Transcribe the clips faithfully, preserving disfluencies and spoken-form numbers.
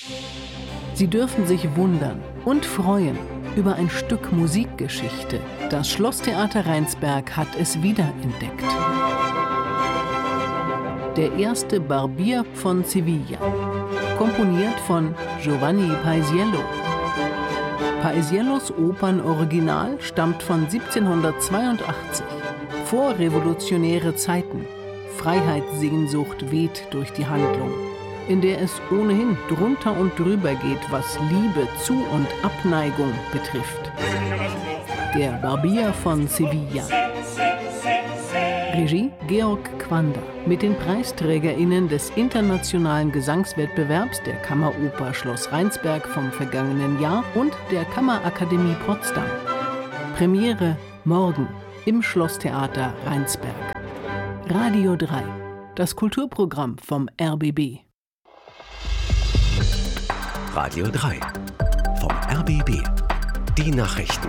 Sie dürfen sich wundern und freuen über ein Stück Musikgeschichte. Das Schlosstheater Rheinsberg hat es wiederentdeckt. Der erste Barbier von Sevilla, komponiert von Giovanni Paisiello. Paisiellos Opernoriginal stammt von siebzehnhundertzweiundachtzig. Vorrevolutionäre Zeiten. Freiheitssehnsucht weht durch die Handlung, in der es ohnehin drunter und drüber geht, was Liebe, Zu- und Abneigung betrifft. Der Barbier von Sevilla. Regie Georg Quander mit den PreisträgerInnen des internationalen Gesangswettbewerbs der Kammeroper Schloss Rheinsberg vom vergangenen Jahr und der Kammerakademie Potsdam. Premiere morgen im Schlosstheater Rheinsberg. Radio drei, das Kulturprogramm vom R B B. Radio drei vom R B B. Die Nachrichten.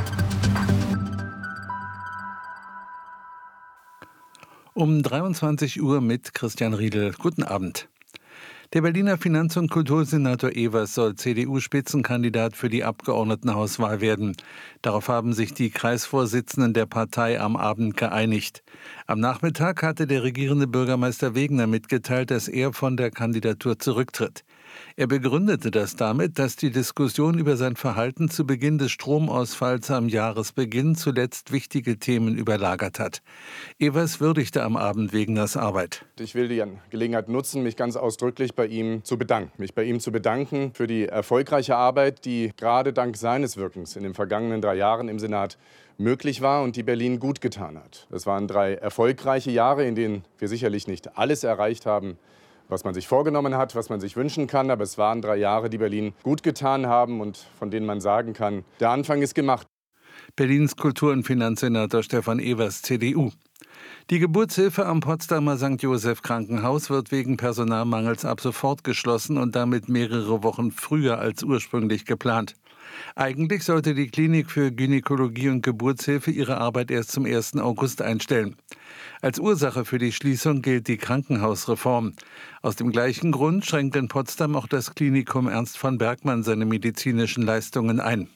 Um dreiundzwanzig Uhr mit Christian Riedel. Guten Abend. Der Berliner Finanz- und Kultursenator Evers soll C D U-Spitzenkandidat für die Abgeordnetenhauswahl werden. Darauf haben sich die Kreisvorsitzenden der Partei am Abend geeinigt. Am Nachmittag hatte der regierende Bürgermeister Wegener mitgeteilt, dass er von der Kandidatur zurücktritt. Er begründete das damit, dass die Diskussion über sein Verhalten zu Beginn des Stromausfalls am Jahresbeginn zuletzt wichtige Themen überlagert hat. Evers würdigte am Abend Wegeners Arbeit. Ich will die Gelegenheit nutzen, mich ganz ausdrücklich bei ihm zu bedanken. Mich bei ihm zu bedanken für die erfolgreiche Arbeit, die gerade dank seines Wirkens in den vergangenen drei Jahren im Senat möglich war und die Berlin gut getan hat. Es waren drei erfolgreiche Jahre, in denen wir sicherlich nicht alles erreicht haben, was man sich vorgenommen hat, was man sich wünschen kann. Aber es waren drei Jahre, die Berlin gut getan haben und von denen man sagen kann, der Anfang ist gemacht. Berlins Kultur- und Finanzsenator Stefan Evers, C D U. Die Geburtshilfe am Potsdamer Sankt Joseph Krankenhaus wird wegen Personalmangels ab sofort geschlossen und damit mehrere Wochen früher als ursprünglich geplant. Eigentlich sollte die Klinik für Gynäkologie und Geburtshilfe ihre Arbeit erst zum ersten August einstellen. Als Ursache für die Schließung gilt die Krankenhausreform. Aus dem gleichen Grund schränkt in Potsdam auch das Klinikum Ernst von Bergmann seine medizinischen Leistungen ein.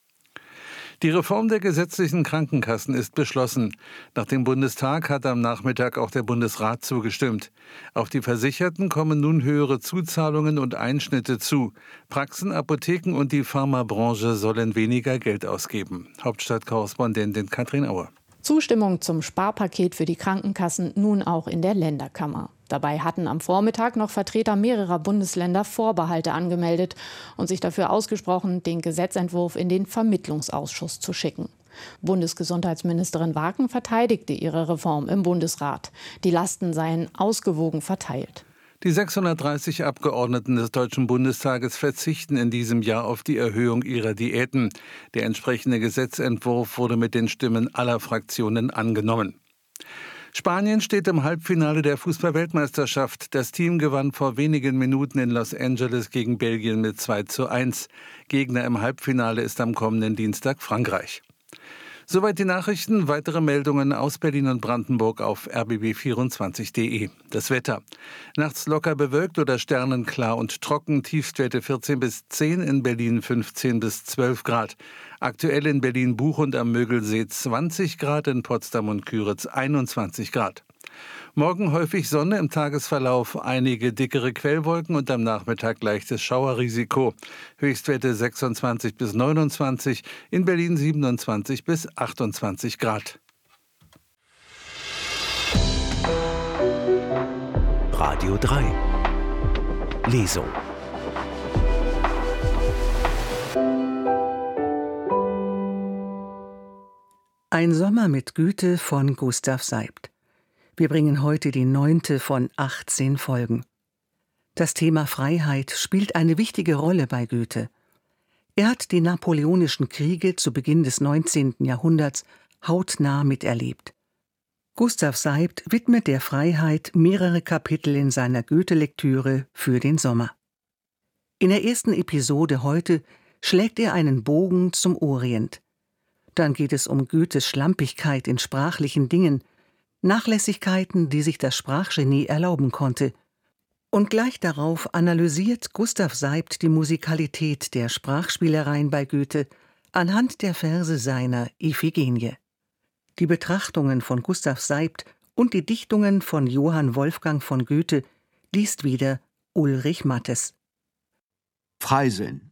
Die Reform der gesetzlichen Krankenkassen ist beschlossen. Nach dem Bundestag hat am Nachmittag auch der Bundesrat zugestimmt. Auf die Versicherten kommen nun höhere Zuzahlungen und Einschnitte zu. Praxen, Apotheken und die Pharmabranche sollen weniger Geld ausgeben. Hauptstadtkorrespondentin Katrin Auer. Zustimmung zum Sparpaket für die Krankenkassen nun auch in der Länderkammer. Dabei hatten am Vormittag noch Vertreter mehrerer Bundesländer Vorbehalte angemeldet und sich dafür ausgesprochen, den Gesetzentwurf in den Vermittlungsausschuss zu schicken. Bundesgesundheitsministerin Waken verteidigte ihre Reform im Bundesrat. Die Lasten seien ausgewogen verteilt. Die sechshundertdreißig Abgeordneten des Deutschen Bundestages verzichten in diesem Jahr auf die Erhöhung ihrer Diäten. Der entsprechende Gesetzentwurf wurde mit den Stimmen aller Fraktionen angenommen. Spanien steht im Halbfinale der Fußball-Weltmeisterschaft. Das Team gewann vor wenigen Minuten in Los Angeles gegen Belgien mit zwei zu eins. Gegner im Halbfinale ist am kommenden Dienstag Frankreich. Soweit die Nachrichten. Weitere Meldungen aus Berlin und Brandenburg auf r b b vierundzwanzig punkt d e. Das Wetter. Nachts locker bewölkt oder sternenklar und trocken. Tiefstwerte vierzehn bis zehn, in Berlin fünfzehn bis zwölf Grad. Aktuell in Berlin-Buch und am Mögelsee zwanzig Grad, in Potsdam und Küritz einundzwanzig Grad. Morgen häufig Sonne, im Tagesverlauf einige dickere Quellwolken und am Nachmittag leichtes Schauerrisiko. Höchstwerte sechsundzwanzig bis neunundzwanzig, in Berlin siebenundzwanzig bis achtundzwanzig Grad. Radio drei. Lesung. Ein Sommer mit Güte von Gustav Seibt. Wir bringen heute die neunte von achtzehn Folgen. Das Thema Freiheit spielt eine wichtige Rolle bei Goethe. Er hat die napoleonischen Kriege zu Beginn des neunzehnten Jahrhunderts hautnah miterlebt. Gustav Seibt widmet der Freiheit mehrere Kapitel in seiner Goethe-Lektüre für den Sommer. In der ersten Episode heute schlägt er einen Bogen zum Orient. Dann geht es um Goethes Schlampigkeit in sprachlichen Dingen, Nachlässigkeiten, die sich das Sprachgenie erlauben konnte, Und gleich darauf analysiert Gustav Seibt die Musikalität der Sprachspielereien bei Goethe anhand der Verse seiner Iphigenie. Die Betrachtungen von Gustav Seibt und die Dichtungen von Johann Wolfgang von Goethe liest wieder Ulrich Mattes. Freisinn.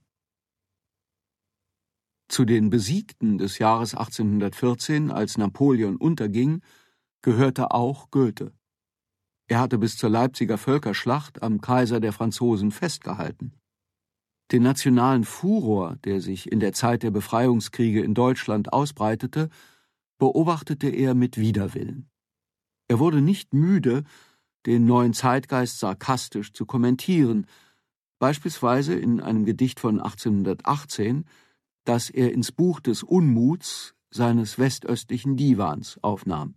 Zu den Besiegten des Jahres achtzehnhundertvierzehn, als Napoleon unterging, gehörte auch Goethe. Er hatte bis zur Leipziger Völkerschlacht am Kaiser der Franzosen festgehalten. Den nationalen Furor, der sich in der Zeit der Befreiungskriege in Deutschland ausbreitete, beobachtete er mit Widerwillen. Er wurde nicht müde, den neuen Zeitgeist sarkastisch zu kommentieren, beispielsweise in einem Gedicht von achtzehnhundertachtzehn, das er ins Buch des Unmuts seines westöstlichen Divans aufnahm.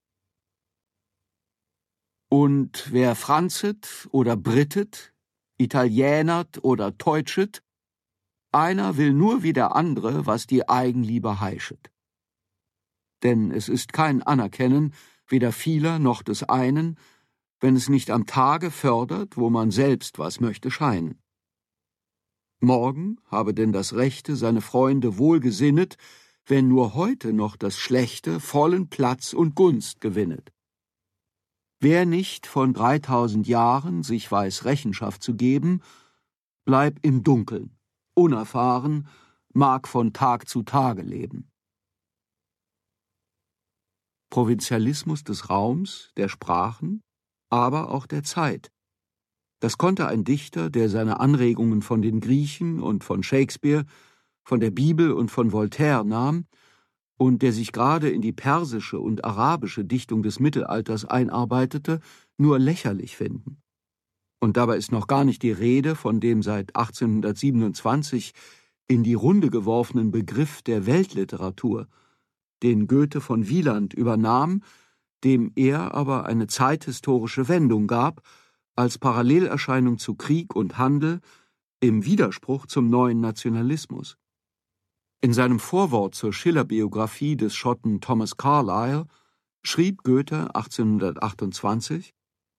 Und wer franzet oder brittet, italienert oder deutschet, einer will nur wie der andere, was die Eigenliebe heischet. Denn es ist kein Anerkennen, weder vieler noch des einen, wenn es nicht am Tage fördert, wo man selbst was möchte scheinen. Morgen habe denn das Rechte seine Freunde wohlgesinnet, wenn nur heute noch das Schlechte vollen Platz und Gunst gewinnet. Wer nicht von dreitausend Jahren sich weiß Rechenschaft zu geben, bleib im Dunkeln, unerfahren, mag von Tag zu Tage leben. Provinzialismus des Raums, der Sprachen, aber auch der Zeit. Das konnte ein Dichter, der seine Anregungen von den Griechen und von Shakespeare, von der Bibel und von Voltaire nahm, und der sich gerade in die persische und arabische Dichtung des Mittelalters einarbeitete, nur lächerlich finden. Und dabei ist noch gar nicht die Rede von dem seit achtzehnhundertsiebenundzwanzig in die Runde geworfenen Begriff der Weltliteratur, den Goethe von Wieland übernahm, dem er aber eine zeithistorische Wendung gab, als Parallelerscheinung zu Krieg und Handel, im Widerspruch zum neuen Nationalismus. In seinem Vorwort zur Schiller-Biographie des Schotten Thomas Carlyle schrieb Goethe achtzehnhundertachtundzwanzig: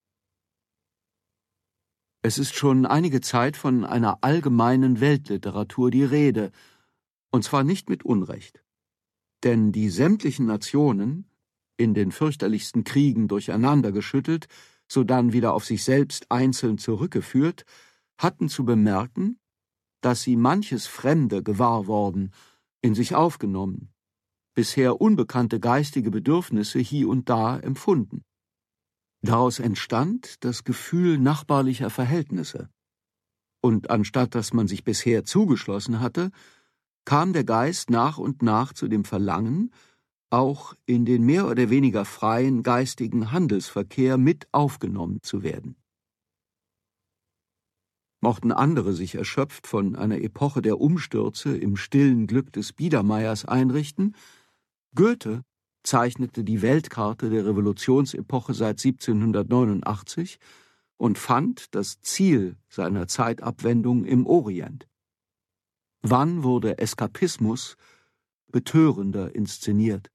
Es ist schon einige Zeit von einer allgemeinen Weltliteratur die Rede, und zwar nicht mit Unrecht. Denn die sämtlichen Nationen, in den fürchterlichsten Kriegen durcheinandergeschüttelt, sodann wieder auf sich selbst einzeln zurückgeführt, hatten zu bemerken, dass sie manches Fremde gewahr worden, in sich aufgenommen, bisher unbekannte geistige Bedürfnisse hie und da empfunden. Daraus entstand das Gefühl nachbarlicher Verhältnisse. Und anstatt dass man sich bisher zugeschlossen hatte, kam der Geist nach und nach zu dem Verlangen, auch in den mehr oder weniger freien geistigen Handelsverkehr mit aufgenommen zu werden. Mochten andere sich erschöpft von einer Epoche der Umstürze im stillen Glück des Biedermeiers einrichten, Goethe zeichnete die Weltkarte der Revolutionsepoche seit siebzehnhundertneunundachtzig und fand das Ziel seiner Zeitabwendung im Orient. Wann wurde Eskapismus betörender inszeniert?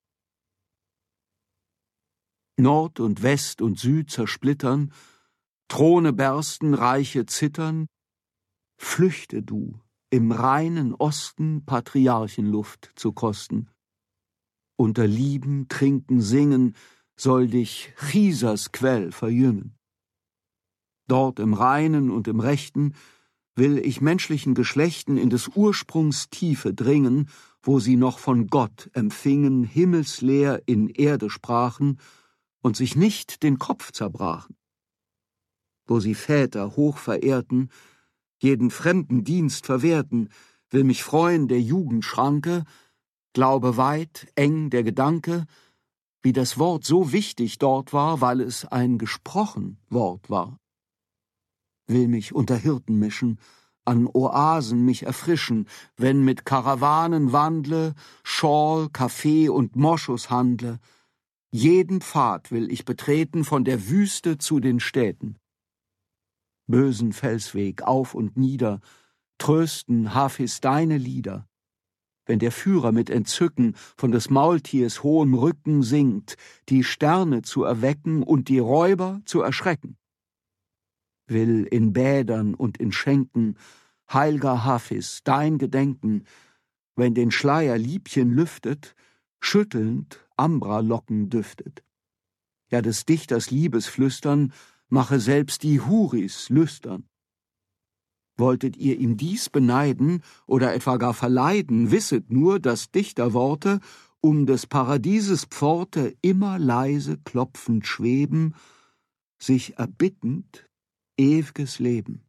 Nord und West und Süd zersplittern, Throne bersten, Reiche zittern, flüchte du, im reinen Osten Patriarchenluft zu kosten. Unter Lieben, Trinken, Singen soll dich Chisas Quell verjüngen. Dort im Reinen und im Rechten will ich menschlichen Geschlechten in des Ursprungs Tiefe dringen, wo sie noch von Gott empfingen, himmelsleer in Erde sprachen und sich nicht den Kopf zerbrachen. Wo sie Väter hoch verehrten, jeden fremden Dienst verwehrten, will mich freuen der Jugend Schranke, glaube weit, eng der Gedanke, wie das Wort so wichtig dort war, weil es ein gesprochen Wort war. Will mich unter Hirten mischen, an Oasen mich erfrischen, wenn mit Karawanen wandle, Schorl, Kaffee und Moschus handle. Jeden Pfad will ich betreten von der Wüste zu den Städten. Bösen Felsweg auf und nieder, trösten Hafis deine Lieder. Wenn der Führer mit Entzücken von des Maultiers hohem Rücken singt, die Sterne zu erwecken und die Räuber zu erschrecken. will in Bädern und in Schenken, heilger Hafiz, dein Gedenken, wenn den Schleier Liebchen lüftet, schüttelnd Ambralocken düftet. Ja, des Dichters Liebesflüstern mache selbst die Huris lüstern. Wolltet ihr ihm dies beneiden oder etwa gar verleiden, wisset nur, dass Dichterworte um des Paradieses Pforte immer leise klopfend schweben, sich erbittend ew'ges Leben.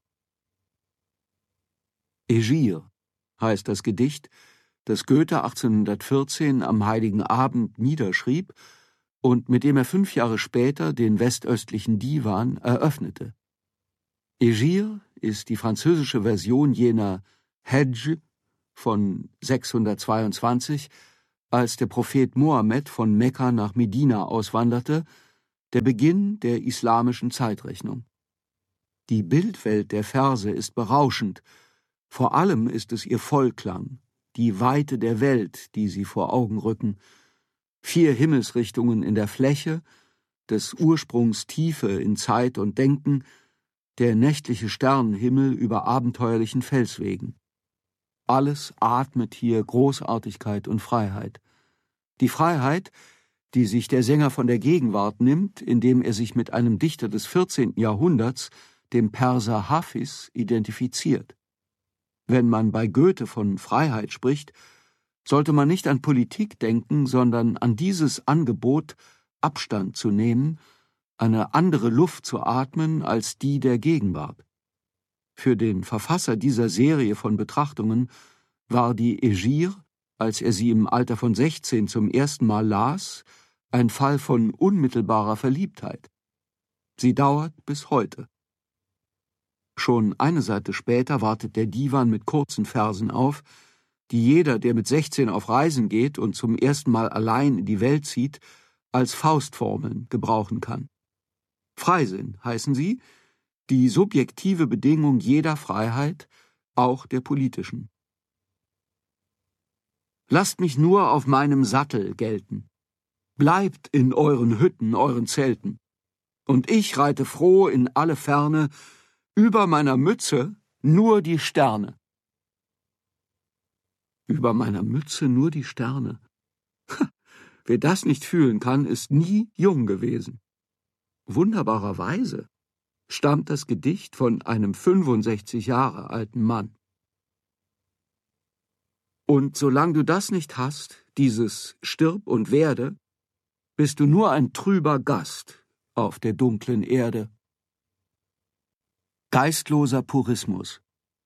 Egir heißt das Gedicht, das Goethe achtzehnhundertvierzehn am Heiligen Abend niederschrieb und mit dem er fünf Jahre später den westöstlichen Divan eröffnete. Egir ist die französische Version jener Hedj von sechshundertzweiundzwanzig, als der Prophet Mohammed von Mekka nach Medina auswanderte, der Beginn der islamischen Zeitrechnung. Die Bildwelt der Verse ist berauschend, vor allem ist es ihr Vollklang, die Weite der Welt, die sie vor Augen rücken, vier Himmelsrichtungen in der Fläche, des Ursprungs Tiefe in Zeit und Denken, der nächtliche Sternenhimmel über abenteuerlichen Felswegen. Alles atmet hier Großartigkeit und Freiheit. Die Freiheit, die sich der Sänger von der Gegenwart nimmt, indem er sich mit einem Dichter des vierzehnten Jahrhunderts, dem Perser Hafiz, identifiziert. Wenn man bei Goethe von Freiheit spricht, sollte man nicht an Politik denken, sondern an dieses Angebot, Abstand zu nehmen, eine andere Luft zu atmen als die der Gegenwart. Für den Verfasser dieser Serie von Betrachtungen war die Egir, als er sie im Alter von sechzehn zum ersten Mal las, ein Fall von unmittelbarer Verliebtheit. Sie dauert bis heute. Schon eine Seite später wartet der Divan mit kurzen Versen auf, die jeder, der mit sechzehn auf Reisen geht und zum ersten Mal allein in die Welt zieht, als Faustformeln gebrauchen kann. Freisinn heißen sie, die subjektive Bedingung jeder Freiheit, auch der politischen. Lasst mich nur auf meinem Sattel gelten. Bleibt in euren Hütten, euren Zelten. Und ich reite froh in alle Ferne, über meiner Mütze nur die Sterne. Über meiner Mütze nur die Sterne. Wer das nicht fühlen kann, ist nie jung gewesen. Wunderbarerweise stammt das Gedicht von einem fünfundsechzig Jahre alten Mann. Und solange du das nicht hast, dieses Stirb und werde, bist du nur ein trüber Gast auf der dunklen Erde. Geistloser Purismus.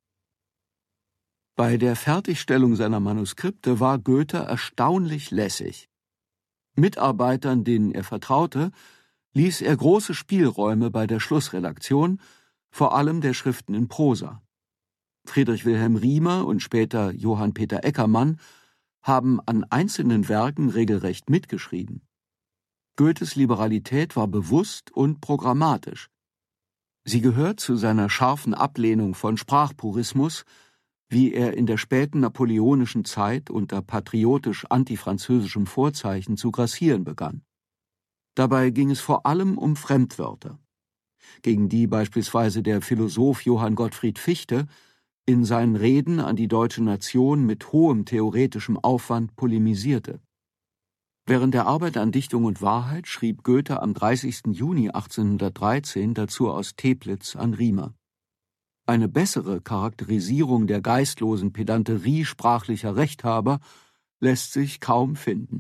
Bei der Fertigstellung seiner Manuskripte war Goethe erstaunlich lässig. Mitarbeitern, denen er vertraute, ließ er große Spielräume bei der Schlussredaktion, vor allem der Schriften in Prosa. Friedrich Wilhelm Riemer und später Johann Peter Eckermann haben an einzelnen Werken regelrecht mitgeschrieben. Goethes Liberalität war bewusst und programmatisch. Sie gehört zu seiner scharfen Ablehnung von Sprachpurismus, wie er in der späten napoleonischen Zeit unter patriotisch-antifranzösischem Vorzeichen zu grassieren begann. Dabei ging es vor allem um Fremdwörter, gegen die beispielsweise der Philosoph Johann Gottfried Fichte in seinen Reden an die deutsche Nation mit hohem theoretischem Aufwand polemisierte. Während der Arbeit an Dichtung und Wahrheit schrieb Goethe am dreißigsten Juni achtzehnhundertdreizehn dazu aus Teplitz an Riemer. Eine bessere Charakterisierung der geistlosen Pedanterie sprachlicher Rechthaber lässt sich kaum finden.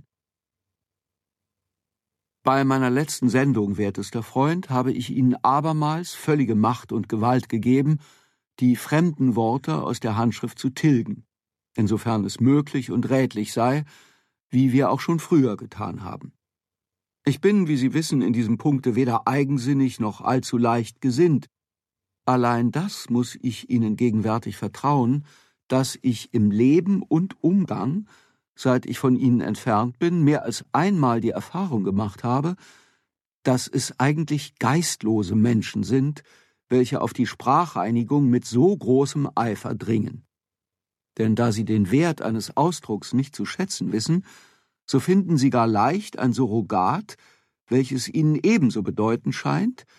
Bei meiner letzten Sendung, wertester Freund, habe ich Ihnen abermals völlige Macht und Gewalt gegeben, die fremden Worte aus der Handschrift zu tilgen, insofern es möglich und rätlich sei, wie wir auch schon früher getan haben. Ich bin, wie Sie wissen, in diesem Punkte weder eigensinnig noch allzu leicht gesinnt. Allein das muss ich Ihnen gegenwärtig vertrauen, dass ich im Leben und Umgang, seit ich von Ihnen entfernt bin, mehr als einmal die Erfahrung gemacht habe, dass es eigentlich geistlose Menschen sind, welche auf die Sprachreinigung mit so großem Eifer dringen. Denn da sie den Wert eines Ausdrucks nicht zu schätzen wissen, so finden sie gar leicht ein Surrogat, welches ihnen ebenso bedeutend scheint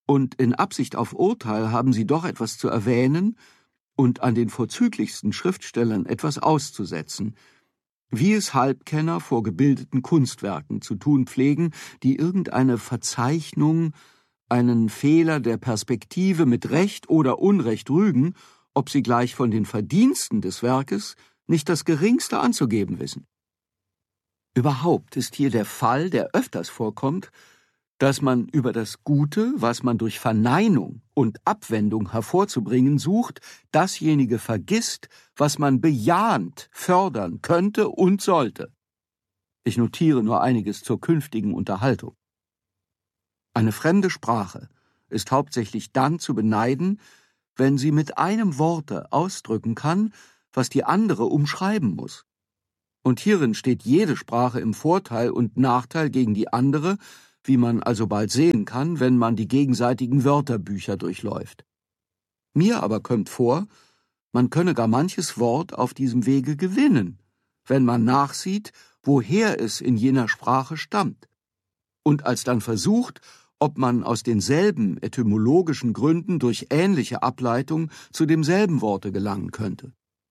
und in Absicht auf Urteil haben sie doch etwas zu erwähnen und an den vorzüglichsten Schriftstellern etwas auszusetzen, wie es Halbkenner vor gebildeten Kunstwerken zu tun pflegen, die irgendeine Verzeichnung, einen Fehler der Perspektive mit Recht oder Unrecht rügen, ob sie gleich von den Verdiensten des Werkes nicht das Geringste anzugeben wissen. Überhaupt ist hier der Fall, der öfters vorkommt, dass man über das Gute, was man durch Verneinung und Abwendung hervorzubringen sucht, dasjenige vergisst, was man bejahend fördern könnte und sollte. Ich notiere nur einiges zur künftigen Unterhaltung. Eine fremde Sprache ist hauptsächlich dann zu beneiden, wenn sie mit einem Worte ausdrücken kann, was die andere umschreiben muss. Und hierin steht jede Sprache im Vorteil und Nachteil gegen die andere, wie man also bald sehen kann, wenn man die gegenseitigen Wörterbücher durchläuft. Mir aber kommt vor, man könne gar manches Wort auf diesem Wege gewinnen, wenn man nachsieht, woher es in jener Sprache stammt, und alsdann versucht, ob man aus denselben etymologischen Gründen durch ähnliche Ableitung zu demselben Worte gelangen könnte.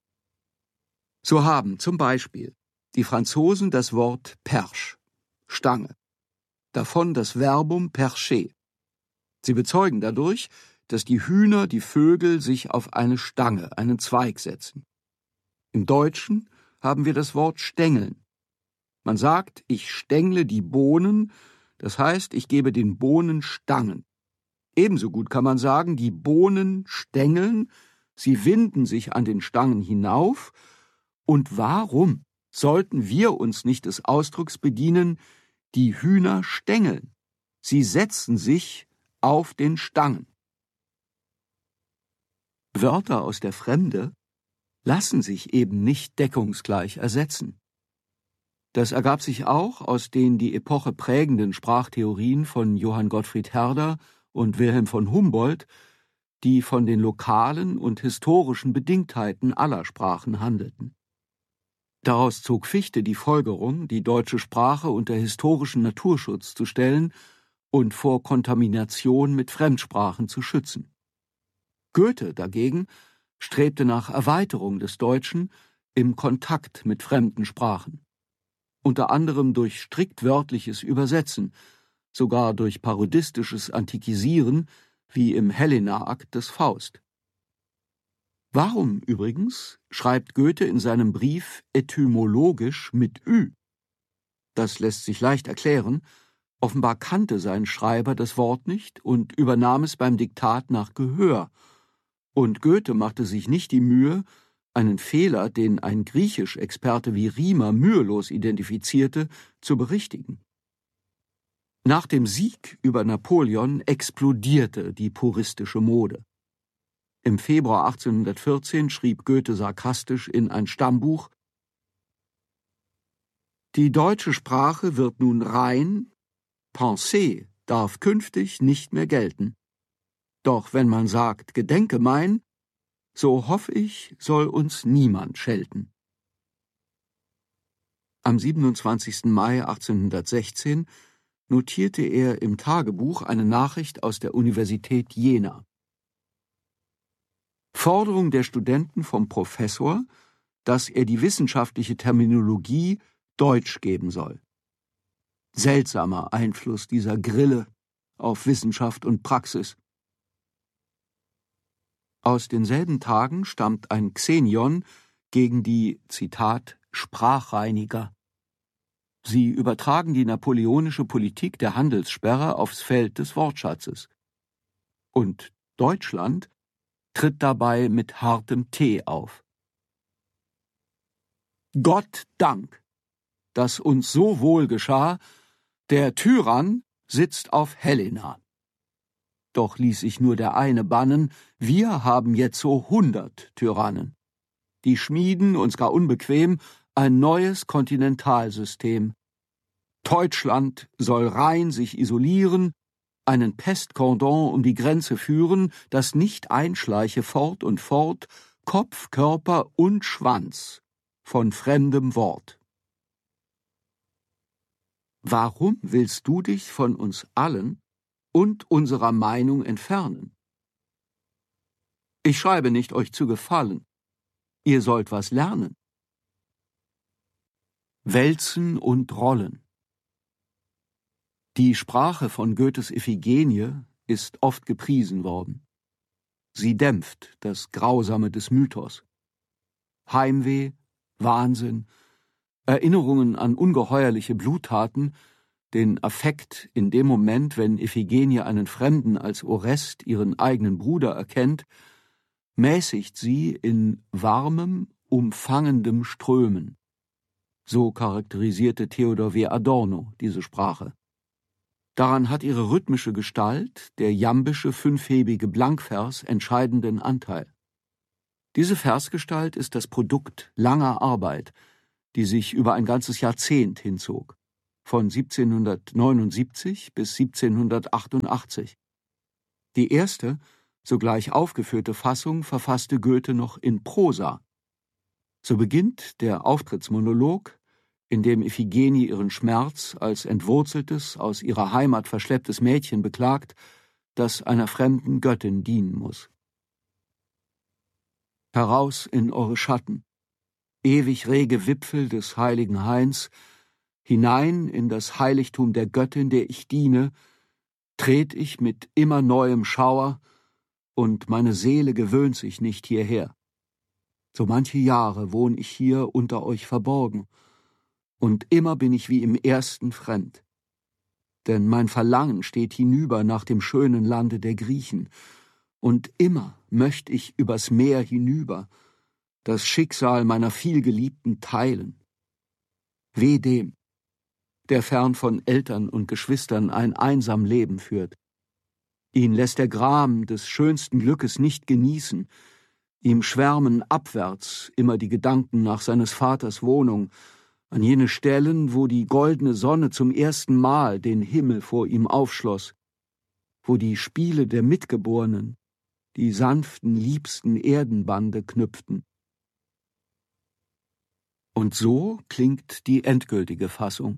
So haben zum Beispiel die Franzosen das Wort Perche, Stange, davon das Verbum percher. Sie bezeugen dadurch, dass die Hühner, die Vögel sich auf eine Stange, einen Zweig setzen. Im Deutschen haben wir das Wort stängeln. Man sagt, ich stängle die Bohnen, das heißt, ich gebe den Bohnen Stangen. Ebenso gut kann man sagen, die Bohnen stängeln, sie winden sich an den Stangen hinauf. Und warum sollten wir uns nicht des Ausdrucks bedienen, die Hühner stängeln? Sie setzen sich auf den Stangen. Wörter aus der Fremde lassen sich eben nicht deckungsgleich ersetzen. Das ergab sich auch aus den die Epoche prägenden Sprachtheorien von Johann Gottfried Herder und Wilhelm von Humboldt, die von den lokalen und historischen Bedingtheiten aller Sprachen handelten. Daraus zog Fichte die Folgerung, die deutsche Sprache unter historischen Naturschutz zu stellen und vor Kontamination mit Fremdsprachen zu schützen. Goethe dagegen strebte nach Erweiterung des Deutschen im Kontakt mit fremden Sprachen, unter anderem durch strikt wörtliches Übersetzen, sogar durch parodistisches Antikisieren, wie im Helena-Akt des Faust. Warum übrigens schreibt Goethe in seinem Brief etymologisch mit Ü? Das lässt sich leicht erklären. Offenbar kannte sein Schreiber das Wort nicht und übernahm es beim Diktat nach Gehör. Und Goethe machte sich nicht die Mühe, einen Fehler, den ein Griechisch-Experte wie Riemer mühelos identifizierte, zu berichtigen. Nach dem Sieg über Napoleon explodierte die puristische Mode. Im Februar achtzehnhundertvierzehn schrieb Goethe sarkastisch in ein Stammbuch: Die deutsche Sprache wird nun rein, Pensée darf künftig nicht mehr gelten. Doch wenn man sagt, gedenke mein, so hoff ich, soll uns niemand schelten. Am siebenundzwanzigsten Mai achtzehnhundertsechzehn notierte er im Tagebuch eine Nachricht aus der Universität Jena. Forderung der Studenten vom Professor, dass er die wissenschaftliche Terminologie Deutsch geben soll. Seltsamer Einfluss dieser Grille auf Wissenschaft und Praxis. Aus denselben Tagen stammt ein Xenion gegen die, Zitat, Sprachreiniger. Sie übertragen die napoleonische Politik der Handelssperre aufs Feld des Wortschatzes. Und Deutschland tritt dabei mit hartem Tee auf. Gott Dank, dass uns so wohl geschah, der Tyrann sitzt auf Helena. Doch ließ sich nur der eine bannen, wir haben jetzo hundert Tyrannen. Die schmieden, uns gar unbequem, ein neues Kontinentalsystem. Deutschland soll rein sich isolieren, einen Pestkordon um die Grenze führen, das nicht einschleiche fort und fort, Kopf, Körper und Schwanz von fremdem Wort. Warum willst du dich von uns allen und unserer Meinung entfernen. Ich schreibe nicht, euch zu gefallen. Ihr sollt was lernen. Wälzen und Rollen. Die Sprache von Goethes Iphigenie ist oft gepriesen worden. Sie dämpft das Grausame des Mythos. Heimweh, Wahnsinn, Erinnerungen an ungeheuerliche Bluttaten, den Affekt in dem Moment, wenn Iphigenie einen Fremden als Orest, ihren eigenen Bruder, erkennt, mäßigt sie in warmem, umfangendem Strömen. So charakterisierte Theodor W. Adorno diese Sprache. Daran hat ihre rhythmische Gestalt, der jambische fünfhebige Blankvers, entscheidenden Anteil. Diese Versgestalt ist das Produkt langer Arbeit, die sich über ein ganzes Jahrzehnt hinzog, von siebzehnhundertneunundsiebzig bis siebzehnhundertachtundachtzig. Die erste, sogleich aufgeführte Fassung verfasste Goethe noch in Prosa. So beginnt der Auftrittsmonolog, in dem Iphigenie ihren Schmerz als entwurzeltes, aus ihrer Heimat verschlepptes Mädchen beklagt, das einer fremden Göttin dienen muss. Heraus in eure Schatten, ewig rege Wipfel des heiligen Hains, hinein in das Heiligtum der Göttin, der ich diene, tret ich mit immer neuem Schauer, und meine Seele gewöhnt sich nicht hierher. So manche Jahre wohn ich hier unter euch verborgen, und immer bin ich wie im ersten fremd. Denn mein Verlangen steht hinüber nach dem schönen Lande der Griechen, und immer möcht ich übers Meer hinüber, das Schicksal meiner vielgeliebten teilen. Weh dem, der fern von Eltern und Geschwistern ein einsam Leben führt. Ihn lässt der Gram des schönsten Glückes nicht genießen, ihm schwärmen abwärts immer die Gedanken nach seines Vaters Wohnung, an jene Stellen, wo die goldene Sonne zum ersten Mal den Himmel vor ihm aufschloss, wo die Spiele der Mitgeborenen die sanften, liebsten Erdenbande knüpften. Und so klingt die endgültige Fassung.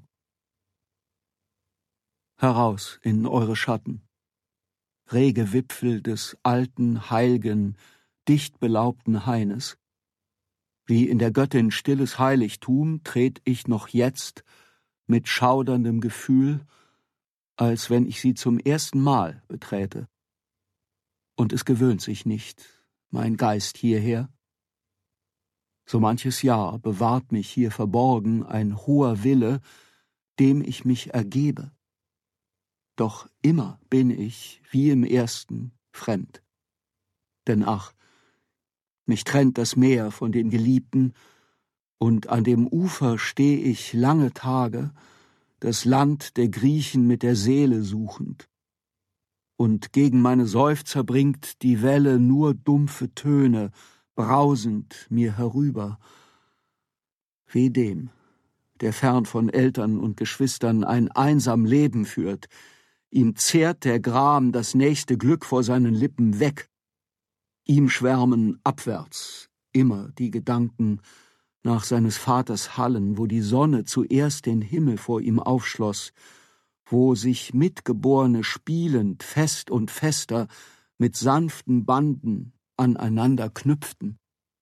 Heraus in eure Schatten, rege Wipfel des alten, heilgen, dicht belaubten Haines. Wie in der Göttin stilles Heiligtum tret ich noch jetzt mit schauderndem Gefühl, als wenn ich sie zum ersten Mal beträte. Und es gewöhnt sich nicht, mein Geist hierher. So manches Jahr bewahrt mich hier verborgen ein hoher Wille, dem ich mich ergebe. Doch immer bin ich, wie im ersten, fremd. Denn ach, mich trennt das Meer von den Geliebten, und an dem Ufer steh ich lange Tage, das Land der Griechen mit der Seele suchend. Und gegen meine Seufzer bringt die Welle nur dumpfe Töne, brausend mir herüber. Weh dem, der fern von Eltern und Geschwistern ein einsam Leben führt, ihm zehrt der Gram das nächste Glück vor seinen Lippen weg. Ihm schwärmen abwärts immer die Gedanken nach seines Vaters Hallen, wo die Sonne zuerst den Himmel vor ihm aufschloss, wo sich Mitgeborene spielend fest und fester mit sanften Banden aneinander knüpften.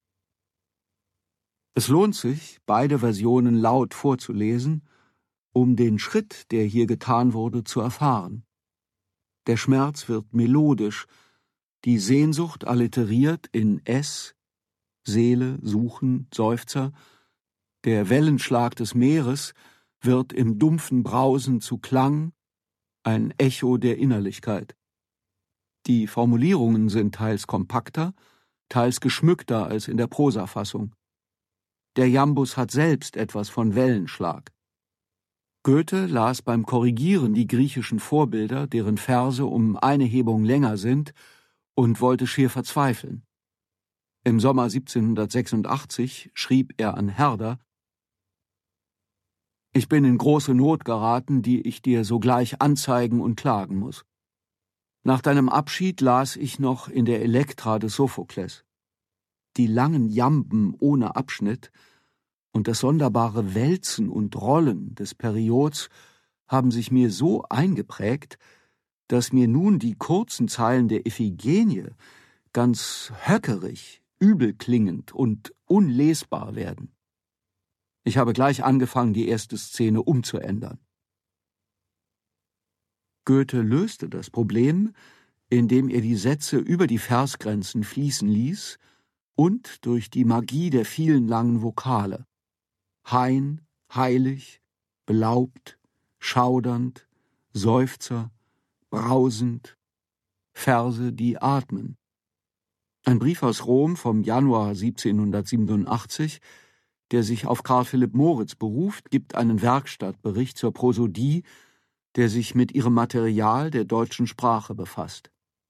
Es lohnt sich, beide Versionen laut vorzulesen, um den Schritt, der hier getan wurde, zu erfahren. Der Schmerz wird melodisch, die Sehnsucht alliteriert in S, Seele, Suchen, Seufzer, der Wellenschlag des Meeres wird im dumpfen Brausen zu Klang, ein Echo der Innerlichkeit. Die Formulierungen sind teils kompakter, teils geschmückter als in der Prosafassung. Der Jambus hat selbst etwas von Wellenschlag. Goethe las beim Korrigieren die griechischen Vorbilder, deren Verse um eine Hebung länger sind, und wollte schier verzweifeln. Im Sommer siebzehnhundertsechsundachtzig schrieb er an Herder: »Ich bin in große Not geraten, die ich dir sogleich anzeigen und klagen muss. Nach deinem Abschied las ich noch in der Elektra des Sophokles. Die langen Jamben ohne Abschnitt und das sonderbare Wälzen und Rollen des Periods haben sich mir so eingeprägt, dass mir nun die kurzen Zeilen der Iphigenie ganz höckerig, übelklingend und unlesbar werden. Ich habe gleich angefangen, die erste Szene umzuändern. Goethe löste das Problem, indem er die Sätze über die Versgrenzen fließen ließ und durch die Magie der vielen langen Vokale. Hein, heilig, belaubt, schaudernd, Seufzer, brausend, Verse, die atmen. Ein Brief aus Rom vom Januar siebzehnhundertsiebenundachtzig, der sich auf Karl Philipp Moritz beruft, gibt einen Werkstattbericht zur Prosodie, der sich mit ihrem Material der deutschen Sprache befasst.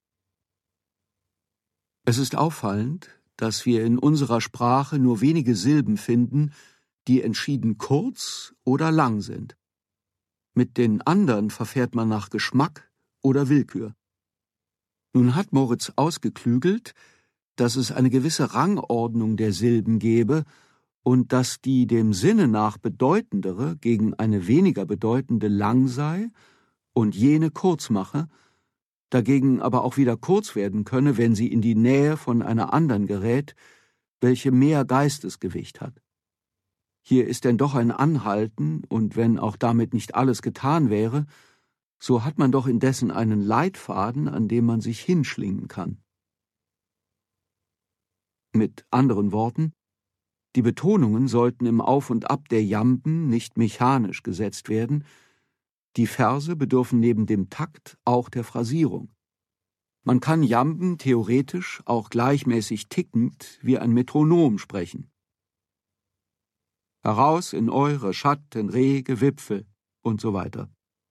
Es ist auffallend, dass wir in unserer Sprache nur wenige Silben finden, die entschieden kurz oder lang sind. Mit den anderen verfährt man nach Geschmack oder Willkür. Nun hat Moritz ausgeklügelt, dass es eine gewisse Rangordnung der Silben gebe und dass die dem Sinne nach bedeutendere gegen eine weniger bedeutende lang sei und jene kurz mache, dagegen aber auch wieder kurz werden könne, wenn sie in die Nähe von einer anderen gerät, welche mehr Geistesgewicht hat. Hier ist denn doch ein Anhalten, und wenn auch damit nicht alles getan wäre, so hat man doch indessen einen Leitfaden, an dem man sich hinschlingen kann. Mit anderen Worten, die Betonungen sollten im Auf und Ab der Jamben nicht mechanisch gesetzt werden, die Verse bedürfen neben dem Takt auch der Phrasierung. Man kann Jamben theoretisch auch gleichmäßig tickend wie ein Metronom sprechen. Heraus in eure Schatten, rege Wipfel und so weiter.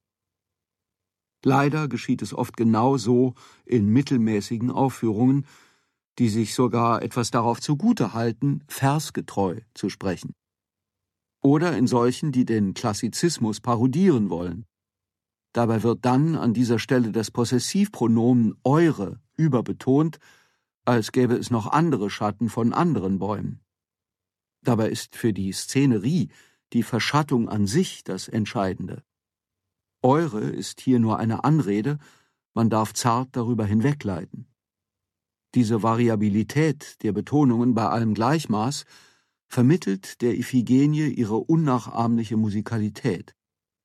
Leider geschieht es oft genau so in mittelmäßigen Aufführungen, die sich sogar etwas darauf zugute halten, versgetreu zu sprechen. Oder in solchen, die den Klassizismus parodieren wollen. Dabei wird dann an dieser Stelle das Possessivpronomen eure überbetont, als gäbe es noch andere Schatten von anderen Bäumen. Dabei ist für die Szenerie die Verschattung an sich das Entscheidende. Eure ist hier nur eine Anrede, man darf zart darüber hinwegleiten. Diese Variabilität der Betonungen bei allem Gleichmaß vermittelt der Iphigenie ihre unnachahmliche Musikalität.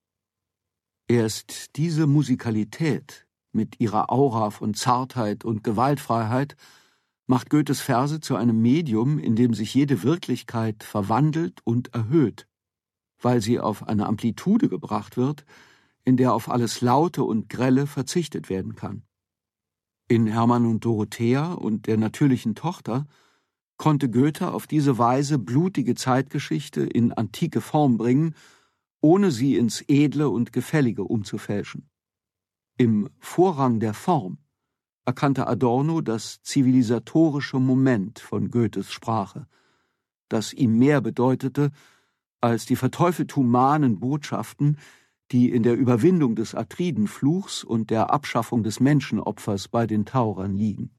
Erst diese Musikalität mit ihrer Aura von Zartheit und Gewaltfreiheit macht Goethes Verse zu einem Medium, in dem sich jede Wirklichkeit verwandelt und erhöht, weil sie auf eine Amplitude gebracht wird, in der auf alles Laute und Grelle verzichtet werden kann. In Hermann und Dorothea und der natürlichen Tochter konnte Goethe auf diese Weise blutige Zeitgeschichte in antike Form bringen, ohne sie ins Edle und Gefällige umzufälschen. Im Vorrang der Form erkannte Adorno das zivilisatorische Moment von Goethes Sprache, das ihm mehr bedeutete als die verteufelt humanen Botschaften, die in der Überwindung des Atridenfluchs und der Abschaffung des Menschenopfers bei den Taurern liegen.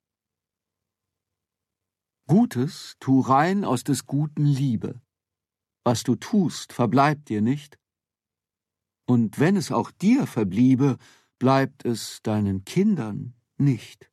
Gutes tu rein aus des Guten Liebe. Was du tust, verbleibt dir nicht. Und wenn es auch dir verbliebe, bleibt es deinen Kindern nicht.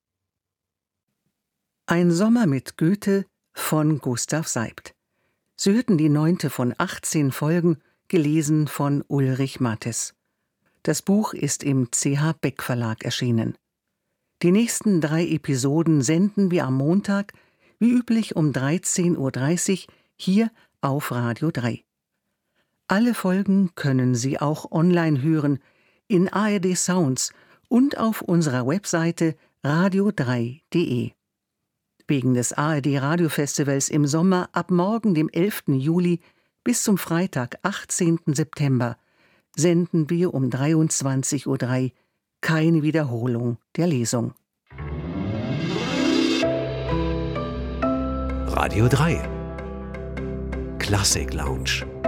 Ein Sommer mit Goethe von Gustav Seibt. Sie hörten die neunte von achtzehn Folgen, gelesen von Ulrich Mattes. Das Buch ist im C H Beck Verlag erschienen. Die nächsten drei Episoden senden wir am Montag, wie üblich um dreizehn Uhr dreißig, hier auf Radio drei. Alle Folgen können Sie auch online hören, in A R D Sounds und auf unserer Webseite radio drei punkt de. Wegen des A R D Radiofestivals im Sommer ab morgen, dem elften Juli, bis zum Freitag, achtzehnten September, senden wir um dreiundzwanzig Uhr drei keine Wiederholung der Lesung. Radio drei Klassik Lounge.